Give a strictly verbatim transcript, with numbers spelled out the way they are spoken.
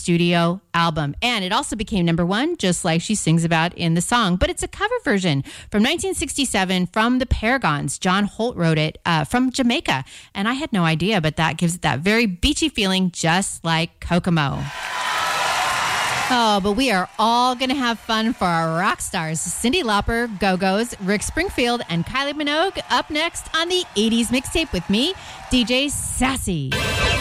studio album. And it also became number one, just like she sings about in the song. But it's a cover version from nineteen sixty-seven from the Paragons. John Holt wrote it uh, from Jamaica. And I had no idea, but that gives it that very beachy feeling, just like Kokomo. Oh, but we are all going to have fun for our rock stars. Cyndi Lauper, Go-Go's, Rick Springfield, and Kylie Minogue up next on the eighties Mixtape with me, D J Sassy.